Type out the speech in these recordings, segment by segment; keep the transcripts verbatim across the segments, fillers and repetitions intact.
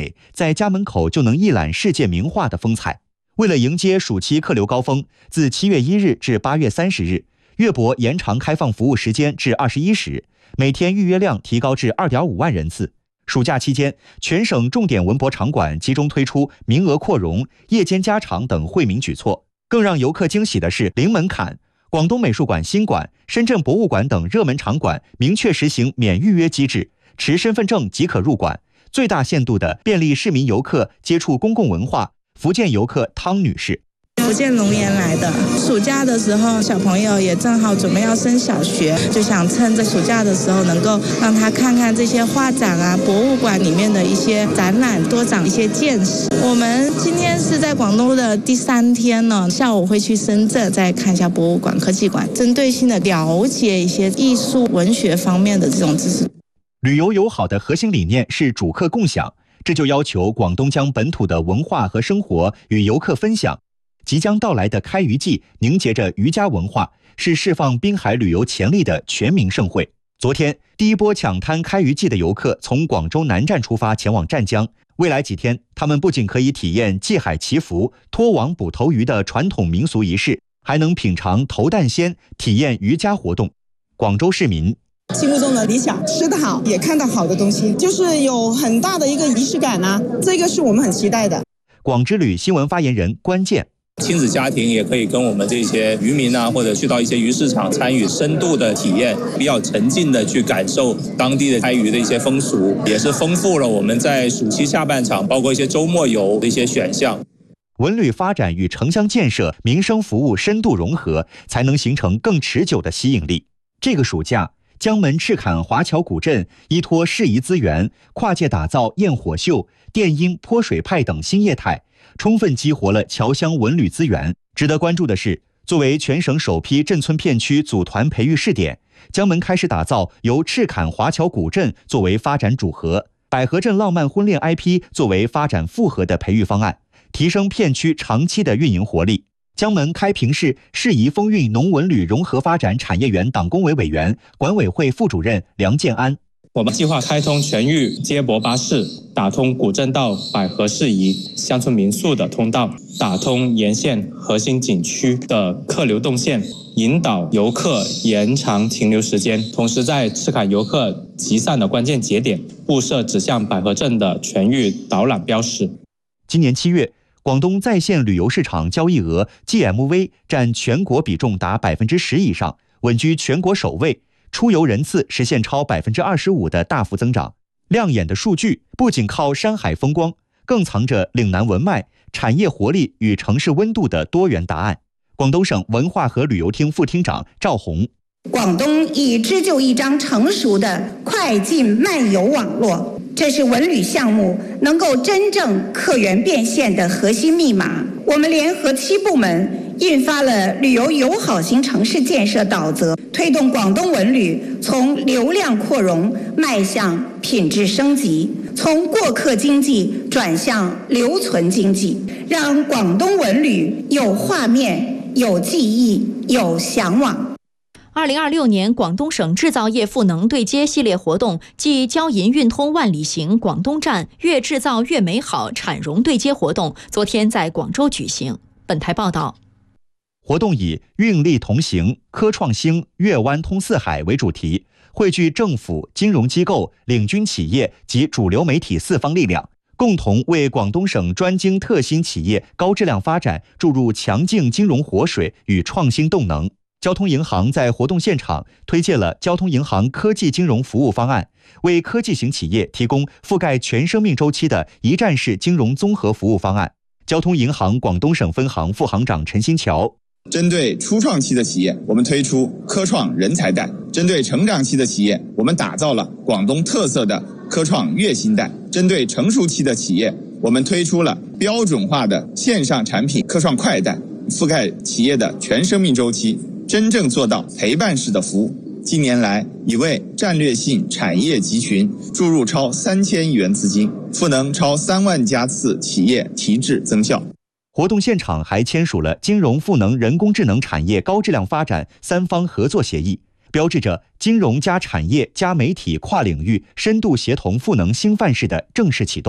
美，在家门口就能一览世界名画的风采。为了迎接暑期客流高峰，自七月一日至八月三十日，粤博延长开放服务时间至二十一时，每天预约量提高至 二点五万人次。暑假期间，全省重点文博场馆集中推出名额扩容、夜间加场等惠民举措。更让游客惊喜的是零门槛，广东美术馆新馆、深圳博物馆等热门场馆明确实行免预约机制，持身份证即可入馆，最大限度地便利市民游客接触公共文化。福建游客汤女士， 福建龙岩来的，暑假的时候小朋友也正好准备要升小学，就想趁着暑假的时候能够让他看看这些画展啊、博物馆里面的一些展览，多长一些见识。我们今天是在广东的第三天了，下午会去深圳再看一下博物馆、科技馆，针对性的了解一些艺术、文学方面的这种知识。 旅游友好的核心理念是主客共享，这就要求广东将本土的文化和生活与游客分享。即将到来的开渔季凝结着渔家文化，是释放滨海旅游潜力的全民盛会。昨天，第一波抢滩开渔季的游客从广州南站出发前往湛江，未来几天，他们不仅可以体验祭海祈福、拖网捕头鱼的传统民俗仪式，还能品尝头啖鲜，体验渔家活动。广州市民心目中的理想，吃得好，也看到好的东西，就是有很大的一个仪式感啊，这个是我们很期待的。 广之旅新闻发言人关键， 亲子家庭也可以跟我们这些渔民啊，或者去到一些鱼市场参与深度的体验，比较沉浸的去感受当地的开渔的一些风俗，也是丰富了我们在暑期下半场包括一些周末游的一些选项。 文旅发展与城乡建设、民生服务深度融合，才能形成更持久的吸引力。这个暑假，江门赤坎华侨古镇依托适宜资源，跨界打造焰火秀、电音泼水派等新业态，充分激活了侨乡文旅资源。值得关注的是，作为全省首批镇村片区组团培育试点，江门开始打造由赤坎华侨古镇作为发展主核，百合镇浪漫婚恋 I P 作为发展复合的培育方案，提升片区长期的运营活力。江门开平市适宜风韵农文旅融合发展产业园党工委委员、管委会副主任梁建安， 我们计划开通全域接驳巴士，打通古镇到百合适宜乡村民宿的通道，打通沿线核心景区的客流动线，引导游客延长停留时间，同时在赤坎游客集散的关键节点布设指向百合镇的全域导览标识。 今年七月，广东在线旅游市场交易额 G M V 占全国比重达 百分之十 以上，稳居全国首位，出游人次实现超 百分之二十五 的大幅增长。亮眼的数据不仅靠山海风光，更藏着岭南文脉、产业活力与城市温度的多元答案。广东省文化和旅游厅副厅长赵红， 广东已织就一张成熟的快进漫游网络，这是文旅项目能够真正客源变现的核心密码。我们联合七部门印发了旅游友好型城市建设导则，推动广东文旅从流量扩容迈向品质升级，从过客经济转向留存经济，让广东文旅有画面、有记忆、有向往。 二零二六年广东省制造业赋能对接系列活动暨交银运通万里行广东站越制造越美好产融对接活动昨天在广州举行。本台报道， 活动以运力同行、科创兴、粤湾通四海为主题，汇聚政府、金融机构、领军企业及主流媒体四方力量，共同为广东省专精特新企业高质量发展注入强劲金融活水与创新动能。交通银行在活动现场推介了交通银行科技金融服务方案，为科技型企业提供覆盖全生命周期的一站式金融综合服务方案。交通银行广东省分行副行长陈新桥， 针对初创期的企业，我们推出科创人才贷；针对成长期的企业，我们打造了广东特色的科创月薪贷；针对成熟期的企业，我们推出了标准化的线上产品科创快贷，覆盖企业的全生命周期，真正做到陪伴式的服务。近年来，已为战略性产业集群注入超三千亿元资金，赋能超三万家次企业提质增效。 活动现场还签署了金融赋能人工智能产业高质量发展三方合作协议，标志着金融加产业加媒体跨领域深度协同赋能新范式的正式启动。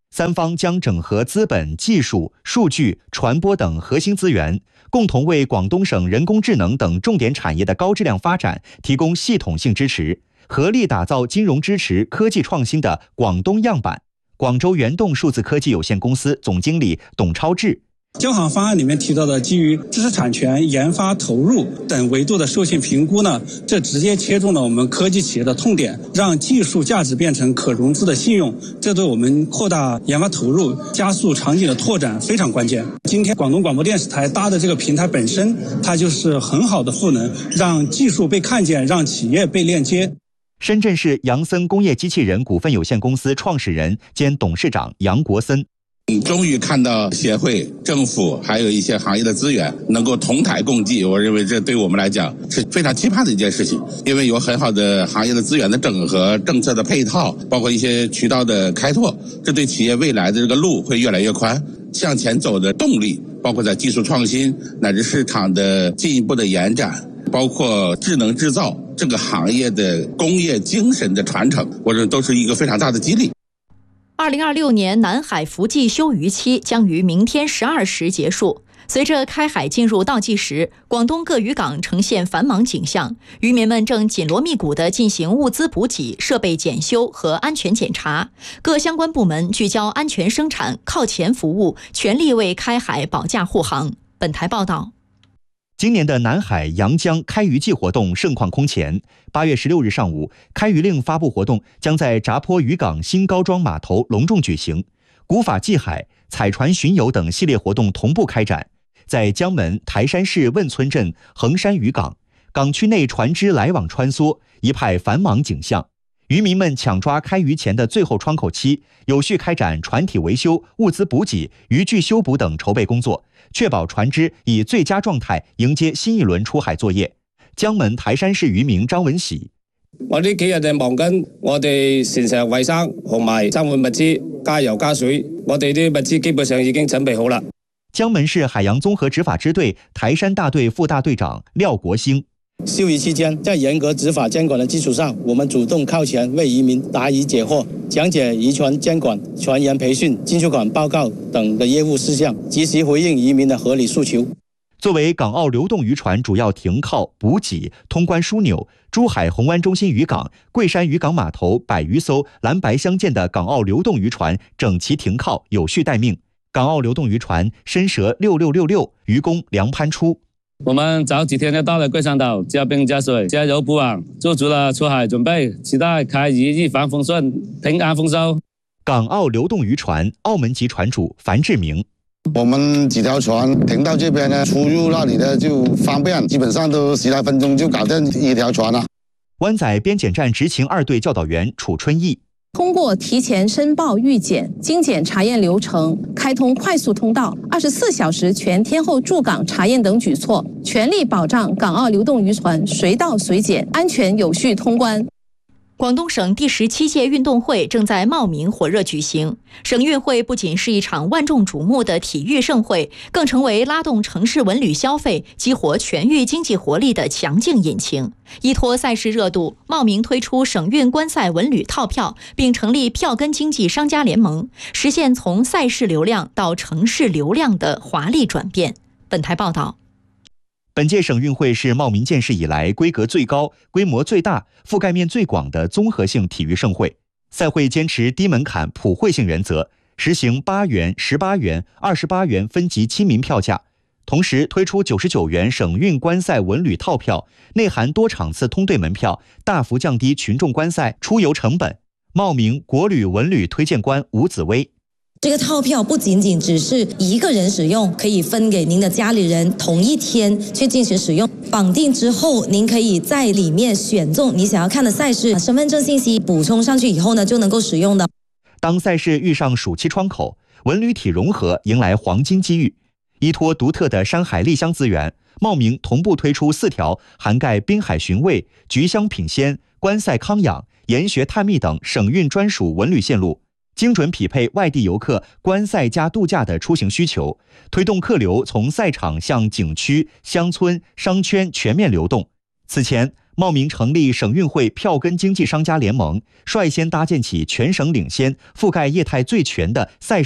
三方将整合资本、技术、数据、传播等核心资源，共同为广东省人工智能等重点产业的高质量发展提供系统性支持，合力打造金融支持科技创新的广东样板。广州元动数字科技有限公司总经理董超志。 交行方案里面提到的基于知识产权、研发投入等维度的授信评估呢，这直接切中了我们科技企业的痛点，让技术价值变成可融资的信用，这对我们扩大研发投入、加速场景的拓展非常关键。今天广东广播电视台搭的这个平台本身，它就是很好的赋能，让技术被看见，让企业被链接。 深圳市杨森工业机器人股份有限公司创始人兼董事长杨国森。 终于看到协会、政府还有一些行业的资源能够同台共济，我认为这对我们来讲是非常期盼的一件事情，因为有很好的行业的资源的整合、政策的配套，包括一些渠道的开拓，这对企业未来的这个路会越来越宽，向前走的动力，包括在技术创新乃至市场的进一步的延展，包括智能制造这个行业的工业精神的传承，我认为都是一个非常大的激励。 二零二六年南海伏季休渔期将于明天十二时结束。随着开海进入倒计时，广东各渔港呈现繁忙景象，渔民们正紧锣密鼓地进行物资补给、设备检修和安全检查。各相关部门聚焦安全生产、靠前服务，全力为开海保驾护航。本台报道。 今年的南海阳江开渔季活动盛况空前。八月十六日上午，开渔令发布活动将在闸坡渔港新高桩码头隆重举行，古法祭海、彩船巡游等系列活动同步开展。在江门台山市汶村镇横山渔港，港区内船只来往穿梭，一派繁忙景象。渔民们抢抓开渔前的最后窗口期，有序开展船体维修、物资补给、渔具修补等筹备工作，确保船只以最佳狀態迎接新一輪出海作業。江門台山市漁民張文喜： 我呢幾日就忙緊我哋船上衛生同埋生活物資，加油加水，我哋啲物資基本上已經準備好了。 江門市海洋綜合執法支隊台山大隊副大隊長廖國興： 休渔期間，在嚴格執法監管的基礎上，我們主動靠前為漁民答疑解惑，講解漁船監管、船員培訓、進出港報告等的業務事項，及時回應漁民的合理訴求。 作為港澳流動漁船主要停靠、補給、通關樞紐，珠海紅灣中心漁港、桂山漁港碼頭百餘艘藍白相間的港澳流動漁船整齊停靠，有序待命。港澳流動漁船申蛇六六六六，漁工梁攀初： 我們早幾天就到了桂山島，加冰加水，加油補網，做足了出海準備，期待開漁一帆風順，平安豐收。 港澳流動漁船澳門籍船主樊志明： 我們幾條船停到這邊呢，出入那裡呢就方便，基本上都十來分鐘就搞定一條船了。 灣仔邊檢站執勤二隊教導員楚春義： 通過提前申報預檢、精簡查驗流程，開通快速通道、二十四小時全天候駐港查驗等舉措，全力保障港澳流動漁船隨到隨檢、安全有序通關。 廣東省第十七屆運動會正在茂名火熱舉行。省運會不僅是一場萬眾矚目的體育盛會，更成為拉動城市文旅消費、激活全域經濟活力的強勁引擎。依託賽事熱度，茂名推出省運觀賽文旅套票，並成立票根經濟商家聯盟，實現從賽事流量到城市流量的華麗轉變。本台報道。 本屆省運會是茂名建市以來規格最高、規模最大、覆蓋面最廣的綜合性體育盛會。賽會堅持低門檻、普惠性原則，實行八元、十八元、二十八元分級親民票價，同時推出九十九元省運觀賽文旅套票，內含多場次通隊門票，大幅降低群眾觀賽出遊成本。茂名國旅文旅推薦官吳子威： 這個套票不僅僅只是一個人使用，可以分給您的家裏人同一天去進行使用。綁定之後，您可以在裡面選中你想要看的賽事，身份證信息補充上去以後呢，就能夠使用的。 當賽事遇上暑期窗口，文旅體融合迎來黃金機遇。依託獨特的山海麗鄉資源，茂名同步推出四條涵蓋濱海尋味、菊香品鮮、觀賽康養、研學探秘等省運專屬文旅線路，精準匹配外地遊客觀賽加度假的出行需求，推動客流從賽場向景區、鄉村、商圈全面流動。此前， 茂名成立省运会票根经纪商家联盟，率先搭建起全省领先、覆盖业态最全的赛事